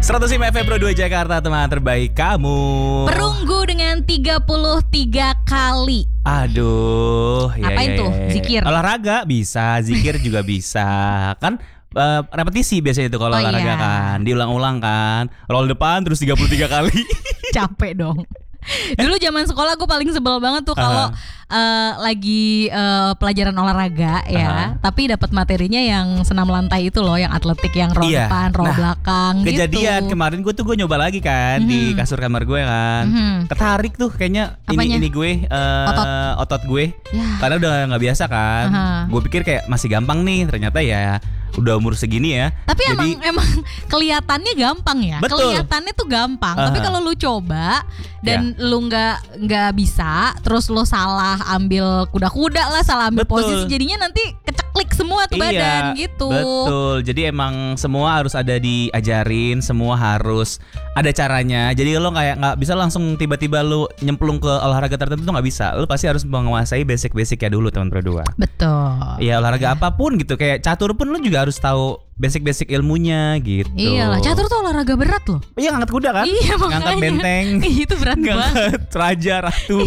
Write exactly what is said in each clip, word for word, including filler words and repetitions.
seratus lima F M Pro dua Jakarta, teman terbaik kamu. Perunggu dengan tiga puluh tiga kali. Aduh, ya, Apain ya, tuh? ya. Zikir? Olahraga bisa, zikir juga bisa. Kan uh, repetisi biasanya itu kalau Oh, olahraga iya. kan. Diulang-ulang kan. Roll depan terus tiga puluh tiga kali. Capek dong. Dulu zaman sekolah gue paling sebel banget tuh kalau uh, lagi uh, pelajaran olahraga ya, Aha. tapi dapat materinya yang senam lantai itu loh, yang atletik, yang roll Iya. depan, roll Nah, belakang Kejadian gitu. kemarin gue tuh gue nyoba lagi kan di Mhm. kasur kamar gue kan. Mhm. Ketarik tuh kayaknya ini Apanya? ini gue uh, Otot. otot gue. Ya. Karena udah nggak biasa kan. Aha. Gue pikir kayak masih gampang nih, ternyata ya udah umur segini ya. Tapi Jadi, emang emang kelihatannya gampang ya. Betul. Kelihatannya tuh gampang. Tapi Aha. kalau lu coba dan lu nggak nggak bisa, terus lu salah ambil kuda-kuda lah, salah ambil Betul. posisi, jadinya nanti keceklik semua tuh badan gitu. Betul. Jadi emang semua harus ada diajarin, semua harus ada caranya. Jadi lo kayak nggak bisa langsung tiba-tiba lu nyemplung ke olahraga tertentu tuh nggak bisa. Lo pasti harus menguasai basic-basic ya dulu, teman berdua. Betul. Ya olahraga apapun gitu, kayak catur pun lo juga harus tahu basic-basic ilmunya gitu. Iyalah, catur tuh olahraga berat loh. Iya, ngangkat kuda kan? Iya, ngangkat makanya. benteng, Itu berat banget. ngangkat raja ratu.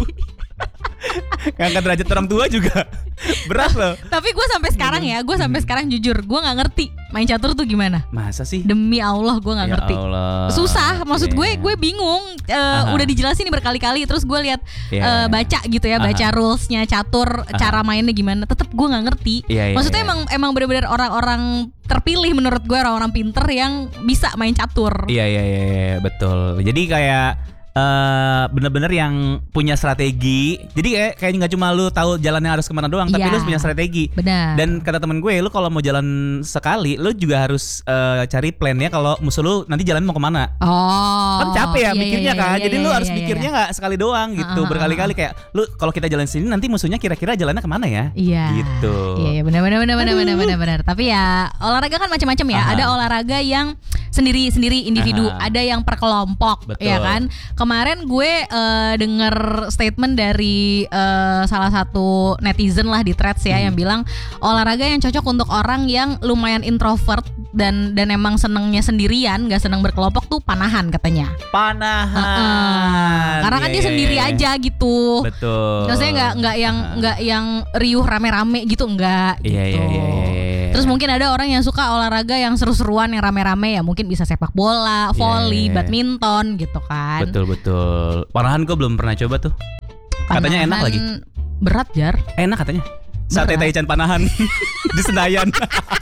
Ngangkat derajat orang tua juga berat loh. Tapi gue sampai sekarang ya, gue sampai sekarang jujur, gue nggak ngerti main catur tuh gimana. Masa sih? Demi Allah gue nggak Ya ngerti. Allah. Susah, maksud gue, Iya. gue bingung. Eh, Aha. udah dijelasin nih berkali-kali, terus gue lihat Iya. eh, baca gitu ya, baca Aha. rulesnya catur, cara mainnya gimana. Tetap gue nggak ngerti. Iya, iya, Maksudnya iya. emang emang benar-benar orang-orang terpilih menurut gue, orang-orang pinter yang bisa main catur. Iya iya iya iya, betul. Jadi kayak eh bener-bener yang punya strategi. Jadi kayak kayak nggak cuma lu tahu jalannya harus kemana doang, tapi Iya. lu harus punya strategi. Benar. Dan kata temen gue, lu kalau mau jalan sekali, lu juga harus eh, cari plannya kalau musuh lu nanti jalan mau kemana. Oh, Kan capek ya iya, mikirnya iya, kan. iya, Jadi iya, lu iya, harus iya, mikirnya iya. nggak sekali doang gitu, Ah, ah, berkali-kali kayak lu kalau kita jalan sini nanti musuhnya kira-kira jalannya kemana ya? Iya. Gitu. Iya, iya benar benar benar benar benar benar benar. Tapi ya olahraga kan macam-macam ya. Aha. Ada olahraga yang sendiri-sendiri individu, Aha. ada yang per kelompok, Betul. ya kan? Kemarin gue eh, denger statement dari eh, salah satu netizen lah di threads ya, Hmm. yang bilang olahraga yang cocok untuk orang yang lumayan introvert dan dan emang senengnya sendirian, gak seneng berkelompok tuh panahan katanya. Panahan. Heeh. Karena kan Iya, dia iya, sendiri iya. aja gitu. Betul. Maksudnya nggak nggak yang nggak yang riuh rame-rame gitu, nggak gitu. Iya, iya, iya, iya, iya. Terus mungkin ada orang yang suka olahraga yang seru-seruan, yang rame-rame ya, mungkin bisa sepak bola, volley, Iya. badminton gitu kan. Betul betul. Panahan gue belum pernah coba tuh. Katanya enak Panahan lagi. Berat, Jar. Enak katanya. Sate Berat. Taichan panahan di Senayan.